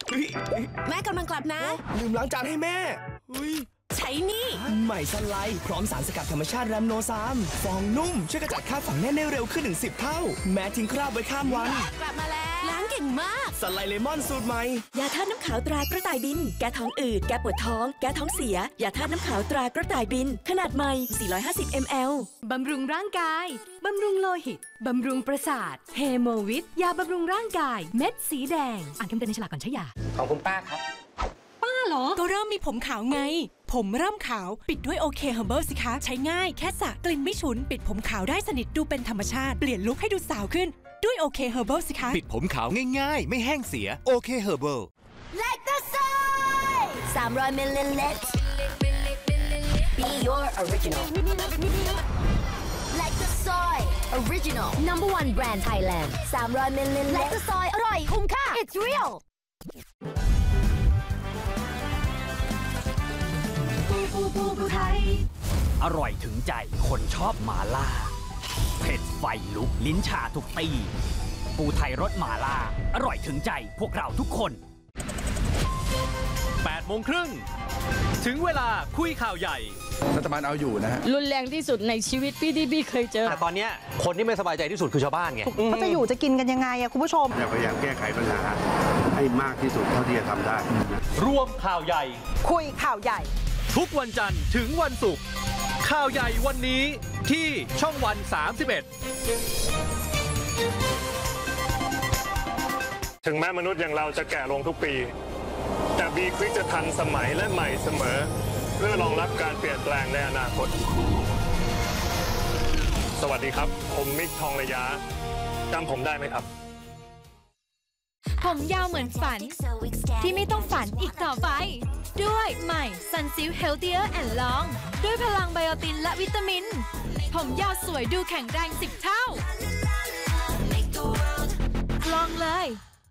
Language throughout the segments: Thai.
แม่กำลังกลับนะลืมล้างจานให้แม่ใช้นี่ใหม่ซันไลท์พร้อมสารสกัดธรรมชาติแรมโนซามฟองนุ่มช่วยกระจัดคราบฝังแน่นได้เร็วขึ้นถึง10 เท่าแม้ทิ้งคราบไว้ข้ามวันกลับมาแล้วล้างเก่งมากซันไลท์เลมอนสูตรใหม่ยาธาตุน้ำขาวตรากระต่ายบินแก้ท้องอืดแก้ปวดท้องแก้ท้องเสียยาธาตุน้ำขาวตรากระต่ายบินขนาดใหม่450 ml บำรุงร่างกายบำรุงโลหิตบำรุงประสาทเฮโมวิทยาบำรุงร่างกายเม็ดสีแดงอ่านคำเตือนในฉลากก่อนใช้ยาของคุณป้าครับป้าเหรอก็เริ่มมีผมขาวไงผมเริ่มขาวปิดด้วยโอเคเฮอร์เบิลสิคะใช้ง่ายแค่สระกลิ่นไม่ฉุนปิดผมขาวได้สนิทดูเป็นธรรมชาติเปลี่ยนลุคให้ดูสาวขึ้นด้วยโอเคเฮอร์เบิลสิคะปิดผมขาวง่ายๆไม่แห้งเสียโอเคเฮอร์เบิลแลคตาซอย300 มิลลิลิตร Be your original แลคตาซอย Original Number 1 Brand Thailand 300 มิลลิลิตรแลคตาซอยอร่อยคุ้มค่า It's real ปูไทยอร่อยถึงใจคนชอบหม่าล่าเผ็ดไฟลุกลิ้นชาทุกตีปูไทยรสหม่าล่าอร่อยถึงใจพวกเราทุกคน 8:30 น.ถึงเวลาคุยข่าวใหญ่รัฐบาลเอาอยู่นะฮะรุนแรงที่สุดในชีวิตพี่ที่พี่เคยเจอแต่ตอนนี้คนที่ไม่สบายใจที่สุดคือชาวบ้านไงเขาจะอยู่จะกินกันยังไงอะคุณผู้ชมพยายามแก้ไขปัญหาให้มากที่สุดเท่าที่จะทำได้รวมข่าวใหญ่คุยข่าวใหญ่ทุกวันจันทร์ถึงวันศุกร์ข่าวใหญ่วันนี้ที่ช่องวัน 31 ถึงแม้มนุษย์อย่างเราจะแก่ลงทุกปีแต่บีควิกจะทันสมัยและใหม่เสมอเพื่อรองรับการเปลี่ยนแปลงในอนาคตสวัสดีครับผมมิกทองระยะจำผมได้ไหมครับผมยาวเหมือนฝันที่ไม่ต้องฝันอีกต่อไปด้วยใหม่ Sunsilk Healthier and Long ด้วยพลังไบโอตินและวิตามินผมยาวสวยดูแข็งแรง10 เท่าลองเลย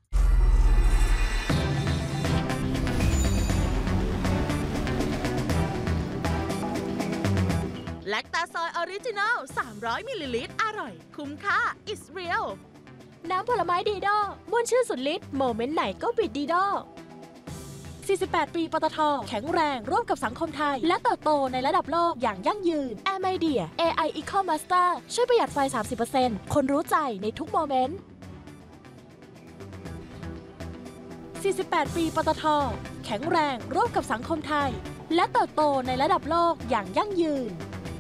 แลคตาซอยออริจินัล300 มิลลิลิตรอร่อยคุ้มค่า It's real น้ำผลไม้ดีดอม่วนชื่นสุดฤทธิ์โมเมนต์ไหนก็บิดดีดอ48 ปีปตท.แข็งแรงร่วมกับสังคมไทยและเติบโตในระดับโลกอย่างยั่งยืน Air Media AI Eco Master ช่วยประหยัดไฟ 30% คนรู้ใจในทุกโมเมนต์48 ปีปตท.แข็งแรงร่วมกับสังคมไทยและเติบโตในระดับโลกอย่างยั่งยืน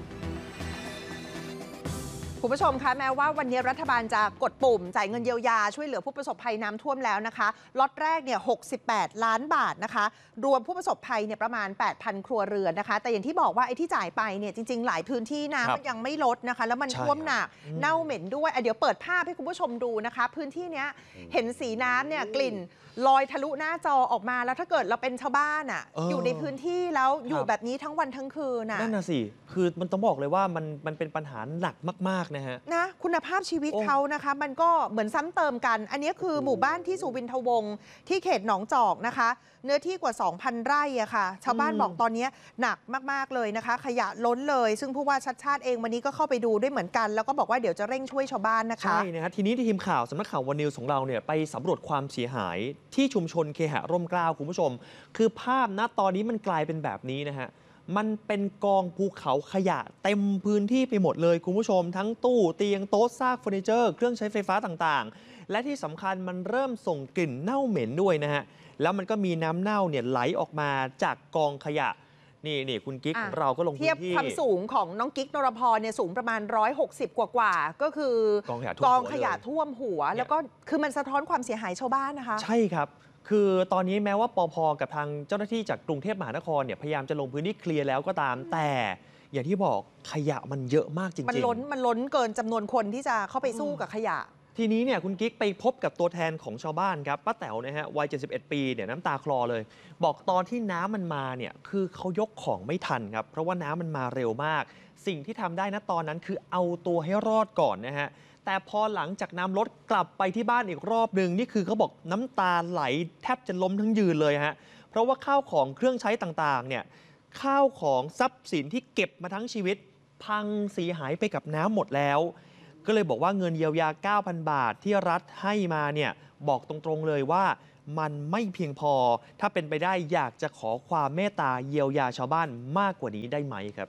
คุณผู้ชมคะแม้ว่าวันนี้รัฐบาลจะกดปุ่มจ่ายเงินเยียวยาช่วยเหลือผู้ประสบภัยน้ำท่วมแล้วนะคะล็อตแรกเนี่ย68 ล้านบาทนะคะรวมผู้ประสบภัยเนี่ยประมาณ 8,000 ครัวเรือนนะคะแต่อย่างที่บอกว่าไอ้ที่จ่ายไปเนี่ยจริงๆหลายพื้นที่น้ำมันยังไม่ลดนะคะแล้วมันท่วมหนักเน่าเหม็นด้วยเดี๋ยวเปิดภาพให้คุณผู้ชมดูนะคะพื้นที่เนี้ยเห็นสีน้ำเนี่ยกลิ่นลอยทะลุหน้าจอออกมาแล้วถ้าเกิดเราเป็นชาวบ้านอ่ะอยู่ในพื้นที่แล้วอยู่แบบนี้ทั้งวันทั้งคืนน่ะนั่นน่ะสิคือมันต้องบอกเลยว่ามันเป็นปัญหาหนักมากๆนะฮะนะคุณภาพชีวิตเขานะคะมันก็เหมือนซ้ำเติมกันอันนี้คือหมู่บ้านที่สุวินทวงศ์ที่เขตหนองจอกนะคะเนื้อที่กว่า 2,000 ไร่อะค่ะชาวบ้านบอกตอนนี้หนักมากๆเลยนะคะขยะล้นเลยซึ่งผู้ว่าชัดชาติเองวันนี้ก็เข้าไปดูด้วยเหมือนกันแล้วก็บอกว่าเดี๋ยวจะเร่งช่วยชาวบ้านนะคะใช่นะฮะทีนี้ทีมข่าวสำนักข่าววันนิวส์ของเราเนี่ยไปสำรวจความเสียหายที่ชุมชนเคหะร่มเกล้าคุณผู้ชมคือภาพณตอนนี้มันกลายเป็นแบบนี้นะฮะมันเป็นกองภูเขาขยะเต็มพื้นที่ไปหมดเลยคุณผู้ชมทั้งตู้เตียงโต๊ะซากเฟอร์นิเจอร์เครื่องใช้ไฟฟ้าต่างๆและที่สำคัญมันเริ่มส่งกลิ่นเน่าเหม็นด้วยนะฮะแล้วมันก็มีน้ำเน่าเนี่ยไหลออกมาจากกองขยะนี่คุณกิ๊กของเราก็ลงพื้นที่เทียบความสูงของน้องกิ๊กนรพรเนี่ยสูงประมาณ160กว่าก็คือกองขยะท่วมหัวแล้วก็คือมันสะท้อนความเสียหายชาวบ้านนะคะใช่ครับคือตอนนี้แม้ว่าปภ.กับทางเจ้าหน้าที่จากกรุงเทพมหานครเนี่ยพยายามจะลงพื้นที่เคลียร์แล้วก็ตามแต่อย่างที่บอกขยะมันเยอะมากจริงๆมันล้นเกินจำนวนคนที่จะเข้าไปสู้กับขยะทีนี้เนี่ยคุณกิ๊กไปพบกับตัวแทนของชาวบ้านครับป้าแต๋วนะฮะวัย71 ปีเนี่ยน้ำตาคลอเลยบอกตอนที่น้ำมันมาเนี่ยคือเขายกของไม่ทันครับเพราะว่าน้ำมันมาเร็วมากสิ่งที่ทำได้นะตอนนั้นคือเอาตัวให้รอดก่อนนะฮะแต่พอหลังจากน้ำลดกลับไปที่บ้านอีกรอบหนึ่งนี่คือเขาบอกน้ำตาไหลแทบจะล้มทั้งยืนเลยฮะเพราะว่าข้าวของเครื่องใช้ต่างๆเนี่ยข้าวของทรัพย์สินที่เก็บมาทั้งชีวิตพังเสียหายไปกับน้ำหมดแล้วก็เลยบอกว่าเงินเยียวยา 9,000 บาทที่รัฐให้มาเนี่ยบอกตรงๆเลยว่ามันไม่เพียงพอถ้าเป็นไปได้อยากจะขอความเมตตาเยียวยาชาวบ้านมากกว่านี้ได้ไหมครับ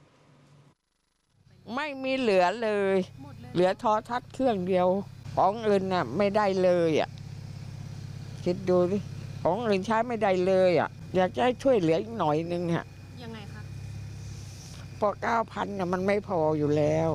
ไม่มีเหลือเลยเหลือโทรทัศน์เครื่องเดียวของอื่นน่ะไม่ได้เลยอ่ะคิดดูสิของอื่นใช้ไม่ได้เลยอ่ะอยากจะให้ช่วยเหลืออีกหน่อยนึงฮะยังไงคะพอ 9,000น่ะมันไม่พออยู่แล้ว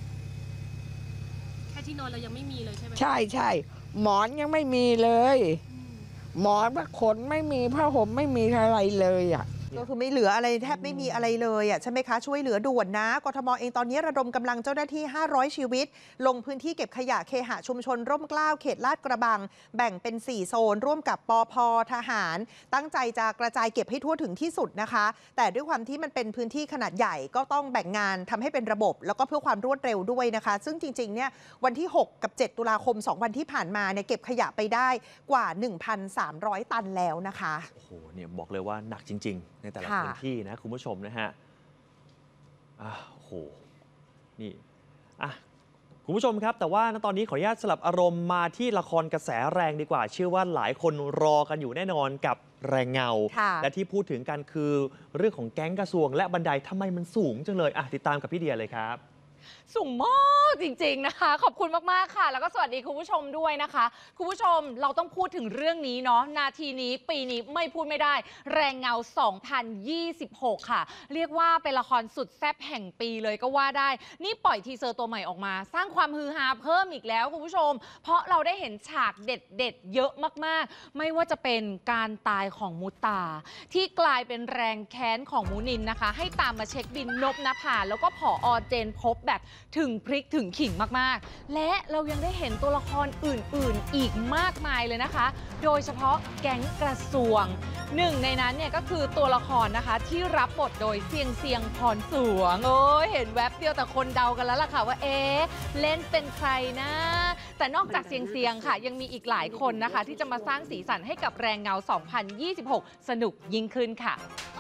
แค่ที่นอนเรายังไม่มีเลยใช่ไหมใช่ใช่หมอนยังไม่มีเลยหมอนว่าขนไม่มีผ้าห่มไม่มีอะไรเลยอ่ะก็คือไม่เหลืออะไรแทบไม่มีอะไรเลยอ่ะใช่ไหมคะช่วยเหลือด่วนนะกทมเองตอนนี้ระดมกำลังเจ้าหน้าที่500ชีวิตลงพื้นที่เก็บขยะเคหะชุมชนร่มเกล้าเขตลาดกระบังแบ่งเป็น4โซนร่วมกับปภ.ทหารตั้งใจจะกระจายเก็บให้ทั่วถึงที่สุดนะคะแต่ด้วยความที่มันเป็นพื้นที่ขนาดใหญ่ก็ต้องแบ่งงานทำให้เป็นระบบแล้วก็เพื่อความรวดเร็วด้วยนะคะซึ่งจริงๆเนี่ยวันที่6กับ7ตุลาคม2วันที่ผ่านมาเนี่ยเก็บขยะไปได้กว่า 1,300 ตันแล้วนะคะโอ้โหเนี่ยบอกเลยว่าหนักจริงๆในแต่ละพื้นที่นะคุณผู้ชมนะฮะโอ้โหนี่คุณผู้ชมครับแต่ว่าตอนนี้ขออนุญาตสลับอารมณ์มาที่ละครกระแสแรงดีกว่าเชื่อว่าหลายคนรอกันอยู่แน่นอนกับแรงเงาและที่พูดถึงกันคือเรื่องของแก๊งกระทรวงและบันไดทำไมมันสูงจังเลยติดตามกับพี่เดียเลยครับสูงมากจริงๆนะคะขอบคุณมากๆค่ะแล้วก็สวัสดีคุณผู้ชมด้วยนะคะคุณผู้ชมเราต้องพูดถึงเรื่องนี้เนาะนาทีนี้ปีนี้ไม่พูดไม่ได้แรงเงา 2026 ค่ะเรียกว่าเป็นละครสุดแซ่บแห่งปีเลยก็ว่าได้นี่ปล่อยทีเซอร์ตัวใหม่ออกมาสร้างความฮือฮาเพิ่มอีกแล้วคุณผู้ชมเพราะเราได้เห็นฉากเด็ดๆเยอะมากๆไม่ว่าจะเป็นการตายของมุตาที่กลายเป็นแรงแค้นของมูนินนะคะให้ตามมาเช็คบินนพนภาแล้วก็ผอ.เจนพบแบบถึงพริกถึงขิงมากๆและเรายังได้เห็นตัวละครอื่นๆอีกมากมายเลยนะคะโดยเฉพาะแก๊งกระทรวงหนึ่งในนั้นเนี่ยก็คือตัวละครนะคะที่รับบทโดยเซียงพรสวงเห็นแวบเดียวแต่คนเดากันแล้วล่ะค่ะว่าเล่นเป็นใครนะแต่นอกจากเซียงค่ะยังมีอีกหลายคนนะคะที่จะมาสร้างสีสันให้กับแรงเงา 2026 สนุกยิ่งขึ้นค่ะ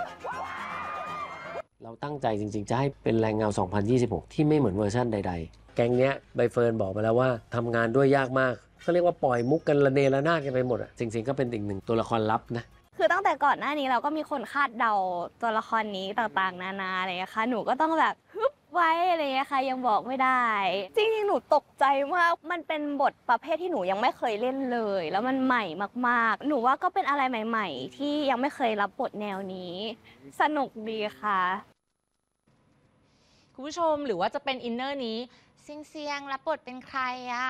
เราตั้งใจจริงๆจะให้เป็นแรงเงา 2026 ที่ไม่เหมือนเวอร์ชันใดๆแก๊งเนี้ยใบเฟิร์นบอกมาแล้วว่าทำงานด้วยยากมากเขาเรียกว่าปล่อยมุกกันระเนระนาดกันไปหมดจริงๆก็เป็นอีกหนึ่งตัวละครลับนะคือตั้งแต่ก่อนหน้านี้เราก็มีคนคาดเดาตัวละครนี้ต่างๆนานาอะไรอย่างเงี้ยค่ะหนูก็ต้องแบบฮึบไว้อะไรอย่างเงี้ยค่ะยังบอกไม่ได้จริงๆหนูตกใจมากมันเป็นบทประเภทที่หนูยังไม่เคยเล่นเลยแล้วมันใหม่มากๆหนูว่าก็เป็นอะไรใหม่ๆที่ยังไม่เคยรับบทแนวนี้สนุกดีค่ะคุณผู้ชมหรือว่าจะเป็นอินเนอร์นี้เซียงรับบทเป็นใคร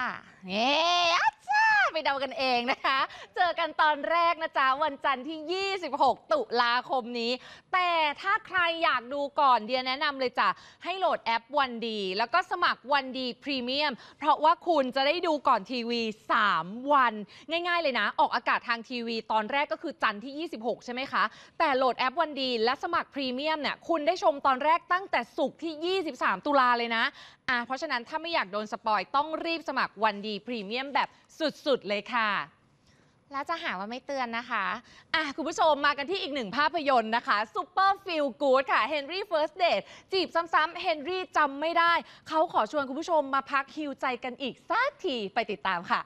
ไปเดากันเองนะคะเจอกันตอนแรกนะจ๊ะวันจันทร์ที่ 26 ตุลาคมนี้แต่ถ้าใครอยากดูก่อนเดียแนะนำเลยจ้ะให้โหลดแอปวันดีแล้วก็สมัครวันดีพรีเมียมเพราะว่าคุณจะได้ดูก่อนทีวี3วันง่ายๆเลยนะออกอากาศทางทีวีตอนแรกก็คือจันทร์ที่ 26 ใช่ไหมคะแต่โหลดแอปวันดีและสมัครพรีเมียมเนี่ยคุณได้ชมตอนแรกตั้งแต่ศุกร์ที่ 23 ตุลาเลยนะเพราะฉะนั้นถ้าไม่อยากโดนสปอยต้องรีบสมัครวันดีพรีเมียมแบบสุดๆเลยค่ะแล้วจะหาว่าไม่เตือนนะคะคุณผู้ชมมากันที่อีกหนึ่งภาพยนตร์นะคะซูเปอร์ฟีลกู๊ดค่ะ Henry First Date จีบซ้ำๆ Henry จำไม่ได้เขาขอชวนคุณผู้ชมมาพักฮีลใจกันอีกสักทีไปติดตามค่ะ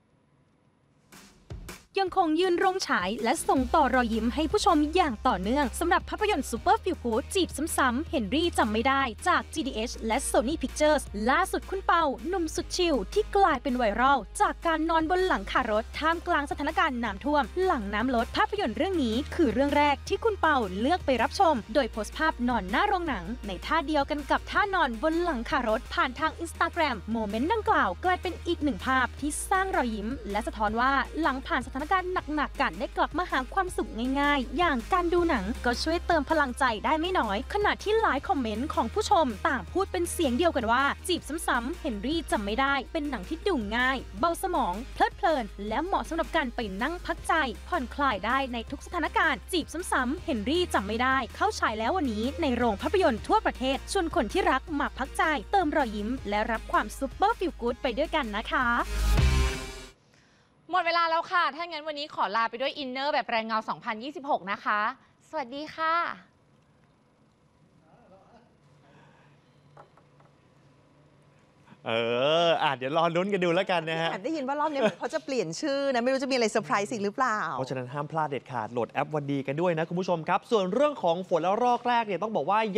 ยังคงยืนโรงฉายและส่งต่อรอยยิ้มให้ผู้ชมอย่างต่อเนื่องสำหรับภาพยนตร์ซูเปอร์ฟีลกู๊ดจีบซ้ำๆเฮนรี่จำไม่ได้จาก GDH และ Sony Pictures ล่าสุดคุณเปาหนุ่มสุดชิลที่กลายเป็นไวรัลจากการนอนบนหลังคารถท่ามกลางสถานการณ์น้ำท่วมหลังน้ำลดภาพยนตร์เรื่องนี้คือเรื่องแรกที่คุณเปาเลือกไปรับชมโดยโพสต์ภาพนอนหน้าโรงหนังในท่าเดียวกันกับท่านอนบนหลังคารถผ่านทาง Instagram โมเมนต์ดังกล่าวกลายเป็นอีกหนึ่งภาพที่สร้างรอยยิ้มและสะท้อนว่าหลังผ่านสถานการณ์หนักๆกันได้กลับมาหาความสุขง่ายๆอย่างการดูหนังก็ช่วยเติมพลังใจได้ไม่น้อยขณะที่หลายคอมเมนต์ของผู้ชมต่างพูดเป็นเสียงเดียวกันว่าจีบซ้ำๆเฮนรี่จำไม่ได้เป็นหนังที่ดูง่ายเบาสมองเพลิดเพลินและเหมาะสำหรับการไปนั่งพักใจผ่อนคลายได้ในทุกสถานการณ์จีบซ้ำๆเฮนรี่จำไม่ได้เข้าฉายแล้ววันนี้ในโรงภาพยนตร์ทั่วประเทศชวนคนที่รักมาพักใจเติมรอยยิ้มและรับความซุปเปอร์ฟีลกู๊ดไปด้วยกันนะคะหมดเวลาแล้วค่ะถ้างั้นวันนี้ขอลาไปด้วยอินเนอร์แบบแรงเงา 2026 นะคะสวัสดีค่ะเดี๋ยวรอลุ้นกันดูแล้วกันนะฮะแอบได้ยินว่ารอบนี้เขาจะเปลี่ยนชื่อนะไม่รู้จะมีอะไรเซอร์ไพรส์อีกหรือเปล่าเพราะฉะนั้นห้ามพลาดเด็ดขาดโหลดแอปวันดีกันด้วยนะคุณผู้ชมครับ ส่วนเรื่องของฝนและรอกแรกเนี่ยต้องบอกว่า